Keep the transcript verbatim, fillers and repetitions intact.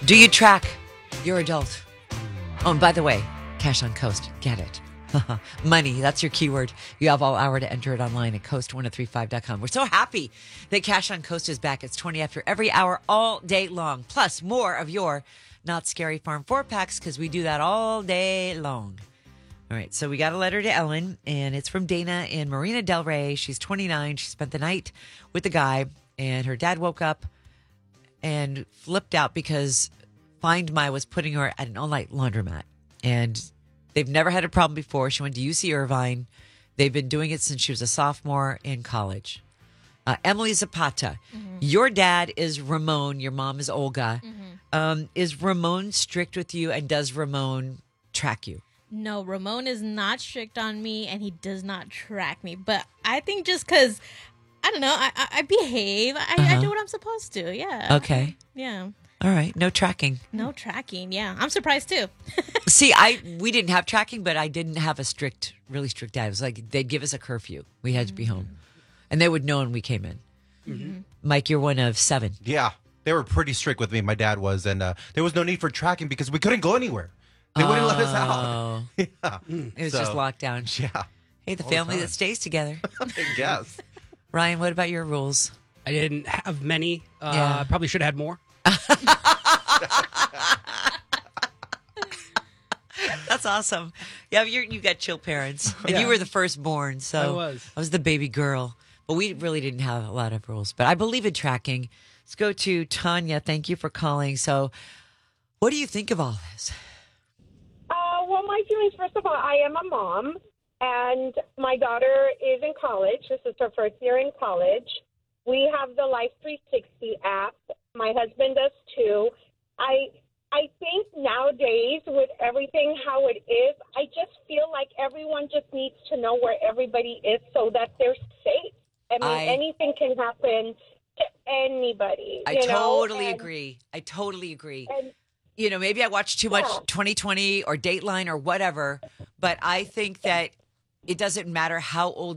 Do you track your adult? Oh, and by the way, Cash on Coast. Get it. Money, that's your keyword. You have all hour to enter it online at coast ten thirty-five dot com. We're so happy that Cash on Coast is back. It's twenty after every hour all day long. Plus more of your Not Scary Farm four packs because we do that all day long. All right, so we got a letter to Ellen, and it's from Dana in Marina Del Rey. She's twenty-nine. She spent the night with the guy, and her dad woke up and flipped out because Find My was putting her at an all-night laundromat. And they've never had a problem before. She went to U C Irvine. They've been doing it since she was a sophomore in college. Uh, Emily Zapata, mm-hmm. Your dad is Ramon. Your mom is Olga. Mm-hmm. Um, is Ramon strict with you, and does Ramon track you? No, Ramon is not strict on me, and he does not track me. But I think just because, I don't know, I, I, I behave. I, uh-huh. I do what I'm supposed to. Yeah. Okay. Yeah. All right. No tracking. No tracking. Yeah. I'm surprised, too. See, I we didn't have tracking, but I didn't have a strict, really strict dad. It was like they'd give us a curfew. We had to be home. And they would know when we came in. Mm-hmm. Mike, you're one of seven. Yeah. They were pretty strict with me. My dad was. And uh, there was no need for tracking because we couldn't go anywhere. They wouldn't oh. let us out. Yeah. It was so, just lockdown. Yeah. Hey, the All family the that stays together. I guess. Ryan, what about your rules? I didn't have many. Uh, Yeah. Probably should have had more. That's awesome. Yeah, you're, you got chill parents. And Yeah. you were the firstborn, so I was. I was the baby girl. But we really didn't have a lot of rules. But I believe in tracking. Let's go to Tanya. Thank you for calling. So what do you think of all this? Uh, well, my feelings, first of all, I am a mom, and my daughter is in college. This is her first year in college. We have the Life three sixty app. My husband does too. I I think nowadays with everything how it is, I just feel like everyone just needs to know where everybody is so that they're safe. I mean, I- anything can happen to anybody. I you know? totally And- agree. I totally agree. And You know, maybe I watch too much Yeah. twenty twenty or Dateline or whatever, but I think that it doesn't matter how old